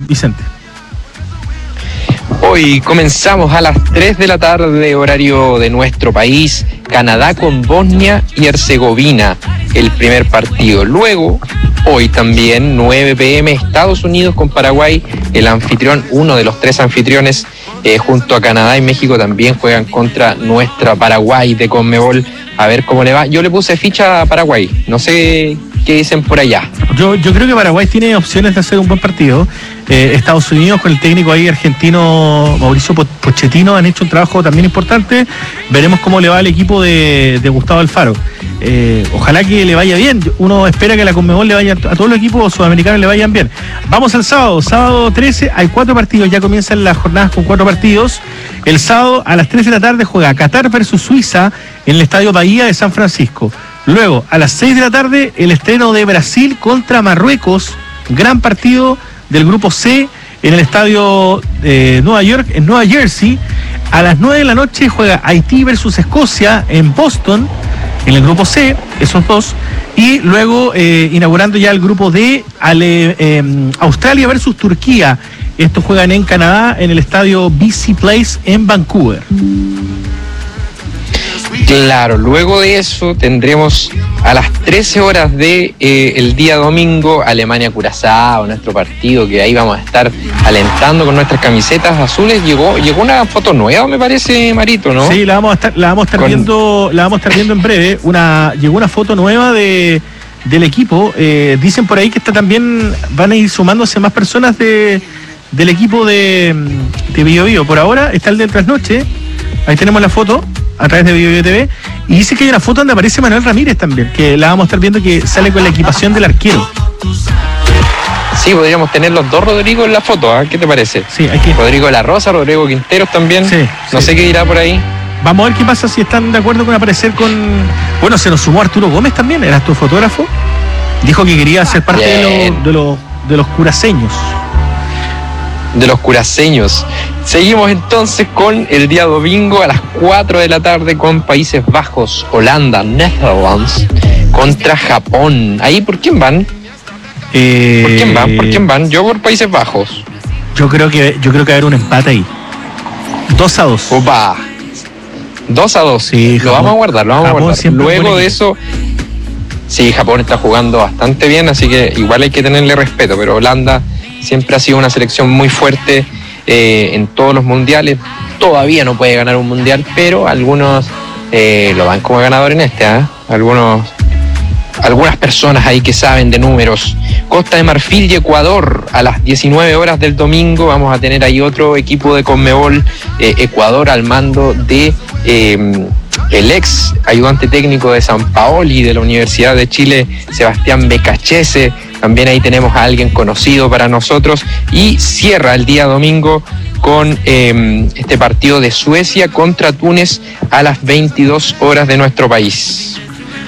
Vicente. Hoy comenzamos a las 3 de la tarde, horario de nuestro país, Canadá con Bosnia y Herzegovina, el primer partido. Luego, hoy también, 9 p.m, Estados Unidos con Paraguay, el anfitrión, uno de los 3 anfitriones, junto a Canadá y México también juegan contra nuestra Paraguay de Conmebol. A ver cómo le va. Yo le puse ficha a Paraguay, no sé qué dicen por allá. Yo creo que Paraguay tiene opciones de hacer un buen partido. Estados Unidos con el técnico ahí argentino Mauricio Pochettino han hecho un trabajo también importante. Veremos cómo le va al equipo de Gustavo Alfaro. Ojalá que le vaya bien. Uno espera que a la Conmebol le vaya, a todos los equipos sudamericanos le vayan bien. Vamos al sábado 13, hay 4 partidos, ya comienzan las jornadas con 4 partidos. El sábado a las 3 de la tarde juega Qatar versus Suiza en el Estadio Bahía de San Francisco. Luego, a las 6 de la tarde, el estreno de Brasil contra Marruecos, gran partido del grupo C en el estadio Nueva York, en Nueva Jersey. A las 9 de la noche juega Haití versus Escocia en Boston, en el grupo C, esos 2. Y luego, inaugurando ya el grupo D, Australia versus Turquía. Estos juegan en Canadá, en el estadio BC Place en Vancouver. Claro, luego de eso tendremos a las 13 horas de el día domingo Alemania-Curazao, nuestro partido, que ahí vamos a estar alentando con nuestras camisetas azules. Llegó una foto nueva, me parece, Marito, ¿no? Sí, la vamos a estar viendo en breve. Llegó una foto nueva del equipo. Dicen por ahí que también van a ir sumándose más personas del equipo de Bio Bio. Por ahora está el de Trasnoche. Ahí tenemos la foto a través de Bio Bio TV, y dice que hay una foto donde aparece Manuel Ramírez también, que la vamos a estar viendo, que sale con la equipación del arquero. Sí, podríamos tener los 2 Rodrigo en la foto, ¿eh? ¿Qué te parece? Sí, hay que... Rodrigo de la Rosa, Rodrigo Quinteros también. Sí, no sé qué dirá por ahí. Vamos a ver qué pasa, si están de acuerdo con aparecer con... Bueno, se nos sumó Arturo Gómez también, era tu fotógrafo. Dijo que quería ser parte de los curaceños. De los curaceños. Seguimos entonces con el día domingo a las 4 de la tarde con Países Bajos, Holanda, Netherlands contra Japón. ¿Ahí por quién van? ¿Por quién van? Yo por Países Bajos. Yo creo que va a haber un empate ahí. 2-2. Opa. 2-2. Sí, lo vamos a guardar. Luego de eso, sí, Japón está jugando bastante bien, así que igual hay que tenerle respeto, pero Holanda siempre ha sido una selección muy fuerte en todos los mundiales. Todavía no puede ganar un mundial, pero algunos lo dan como ganador en este, ¿eh? Algunas personas ahí que saben de números. Costa de Marfil y Ecuador a las 19 horas del domingo. Vamos a tener ahí otro equipo de Conmebol, Ecuador al mando de el ex ayudante técnico de San Paoli de la Universidad de Chile, Sebastián Becachese. También ahí tenemos a alguien conocido para nosotros. Y cierra el día domingo con este partido de Suecia contra Túnez a las 22 horas de nuestro país.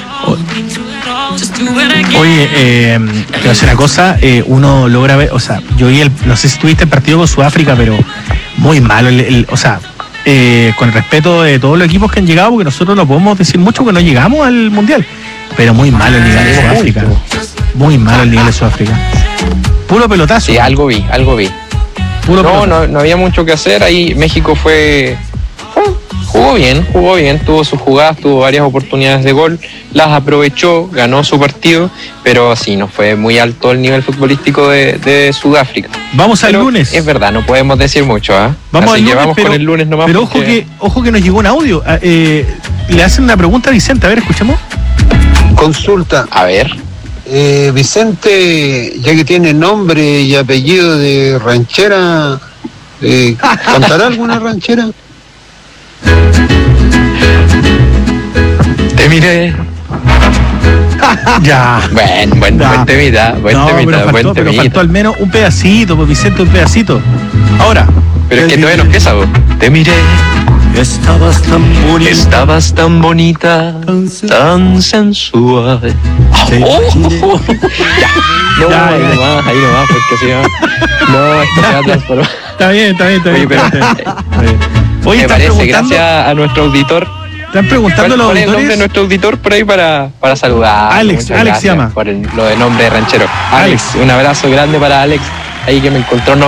Oye, te voy a decir una cosa, uno logra ver, o sea, yo vi no sé si tuviste el partido con Sudáfrica, pero muy malo, con el respeto de todos los equipos que han llegado, porque nosotros no podemos decir mucho que no llegamos al Mundial, pero muy malo el nivel de Sudáfrica. Muy malo el nivel de Sudáfrica. Puro pelotazo. Sí, algo vi. No había mucho que hacer. Ahí México jugó bien, tuvo sus jugadas, tuvo varias oportunidades de gol, las aprovechó, ganó su partido, pero sí, no fue muy alto el nivel futbolístico de Sudáfrica. Vamos al lunes. Es verdad, no podemos decir mucho, ¿eh? Vamos al lunes, vamos con el lunes nomás. Pero ojo que nos llegó un audio. Le hacen una pregunta a Vicente, a ver, escuchemos. Consulta. A ver. Vicente, ya que tiene nombre y apellido de ranchera, ¿cantará alguna ranchera? Te miré. Ya. Buen temita. Pero faltó al menos un pedacito, pues Vicente, un pedacito. Ahora. Pero es que todavía nos queda, vos. Te miré. Estabas tan bonita, tan sensual. Ya. Ahí nomás, porque si no. No, esto se va a transformar. Está bien. Oye, me parece, gracias a nuestro auditor. Están preguntando los auditores. ¿Cuál es el nombre de nuestro auditor por ahí para saludar? Alex se llama. Por lo de nombre de ranchero. Alex, un abrazo grande para Alex, ahí que me encontró.